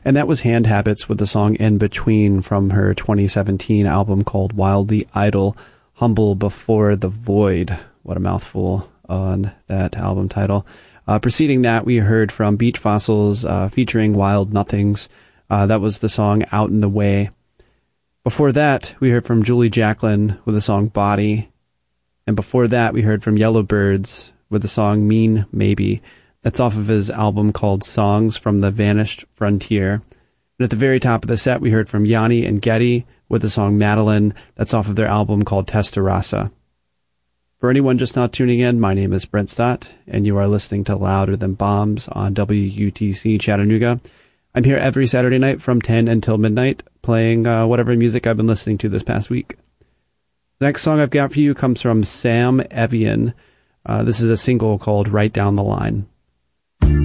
And that was Hand Habits with the song In Between from her 2017 album called Wildly Idle, Humble Before the Void. What a mouthful on that album title. Preceding that, we heard from Beach Fossils featuring Wild Nothings. That was the song Out in the Way. Before that, we heard from Julie Jacklin with the song Body. And before that, we heard from Yellowbirds with the song Mean Maybe. That's off of his album called Songs from the Vanished Frontier. And at the very top of the set, we heard from Yanni and Getty with the song Madeline. That's off of their album called Testarossa. For anyone just now tuning in, my name is Brent Stott, and you are listening to Louder Than Bombs on WUTC Chattanooga. I'm here every Saturday night from 10 until midnight, playing whatever music I've been listening to this past week. The next song I've got for you comes from Sam Evian. This is a single called Right Down the Line.